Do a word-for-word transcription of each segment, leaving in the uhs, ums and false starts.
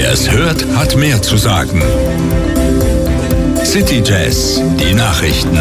Wer es hört, hat mehr zu sagen. City Jazz, die Nachrichten.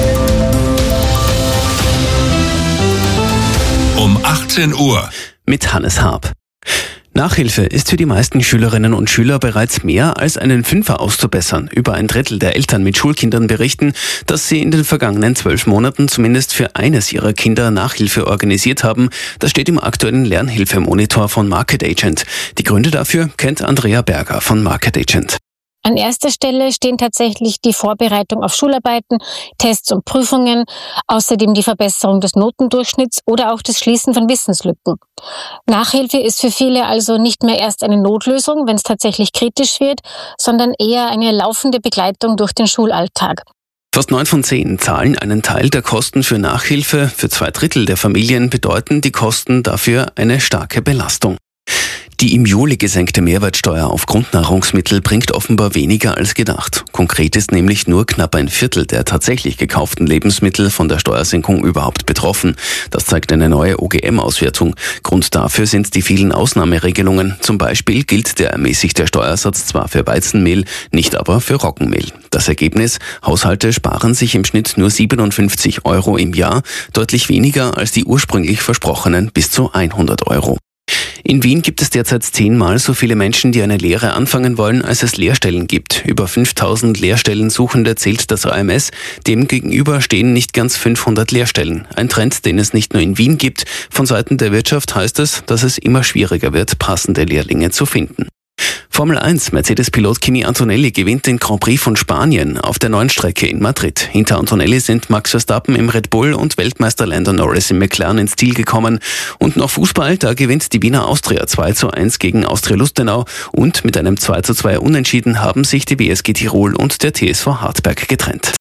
Um achtzehn Uhr. Mit Hannes Haab. Nachhilfe ist für die meisten Schülerinnen und Schüler bereits mehr als einen Fünfer auszubessern. Über ein Drittel der Eltern mit Schulkindern berichten, dass sie in den vergangenen zwölf Monaten zumindest für eines ihrer Kinder Nachhilfe organisiert haben. Das steht im aktuellen Lernhilfemonitor von Market Agent. Die Gründe dafür kennt Andrea Berger von Market Agent. An erster Stelle stehen tatsächlich die Vorbereitung auf Schularbeiten, Tests und Prüfungen, außerdem die Verbesserung des Notendurchschnitts oder auch das Schließen von Wissenslücken. Nachhilfe ist für viele also nicht mehr erst eine Notlösung, wenn es tatsächlich kritisch wird, sondern eher eine laufende Begleitung durch den Schulalltag. Fast neun von zehn zahlen einen Teil der Kosten für Nachhilfe. Für zwei Drittel der Familien bedeuten die Kosten dafür eine starke Belastung. Die im Juli gesenkte Mehrwertsteuer auf Grundnahrungsmittel bringt offenbar weniger als gedacht. Konkret ist nämlich nur knapp ein Viertel der tatsächlich gekauften Lebensmittel von der Steuersenkung überhaupt betroffen. Das zeigt eine neue O G M-Auswertung. Grund dafür sind die vielen Ausnahmeregelungen. Zum Beispiel gilt der ermäßigte Steuersatz zwar für Weizenmehl, nicht aber für Roggenmehl. Das Ergebnis: Haushalte sparen sich im Schnitt nur siebenundfünfzig Euro im Jahr, deutlich weniger als die ursprünglich versprochenen bis zu hundert Euro. In Wien gibt es derzeit zehnmal so viele Menschen, die eine Lehre anfangen wollen, als es Lehrstellen gibt. Über fünftausend Lehrstellensuchende zählt das A M S. Demgegenüber stehen nicht ganz fünfhundert Lehrstellen. Ein Trend, den es nicht nur in Wien gibt. Von Seiten der Wirtschaft heißt es, dass es immer schwieriger wird, passende Lehrlinge zu finden. Formel eins Mercedes-Pilot Kimi Antonelli gewinnt den Grand Prix von Spanien auf der neuen Strecke in Madrid. Hinter Antonelli sind Max Verstappen im Red Bull und Weltmeister Lando Norris im McLaren ins Ziel gekommen. Und noch Fußball, da gewinnt die Wiener Austria zwei zu eins gegen Austria Lustenau und mit einem zwei zu zwei Unentschieden haben sich die W S G Tirol und der T S V Hartberg getrennt.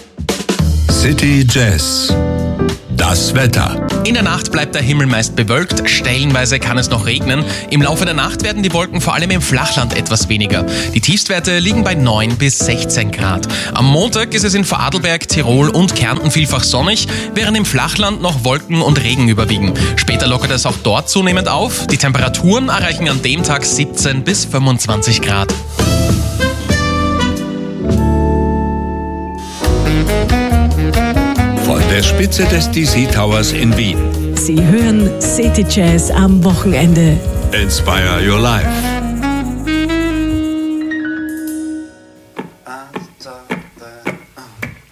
City Jazz. Das Wetter. In der Nacht bleibt der Himmel meist bewölkt, stellenweise kann es noch regnen. Im Laufe der Nacht werden die Wolken vor allem im Flachland etwas weniger. Die Tiefstwerte liegen bei neun bis sechzehn Grad. Am Montag ist es in Vorarlberg, Tirol und Kärnten vielfach sonnig, während im Flachland noch Wolken und Regen überwiegen. Später lockert es auch dort zunehmend auf. Die Temperaturen erreichen an dem Tag siebzehn bis fünfundzwanzig Grad. Von der Spitze des D C Towers in Wien. Sie hören City Jazz am Wochenende. Inspire your life.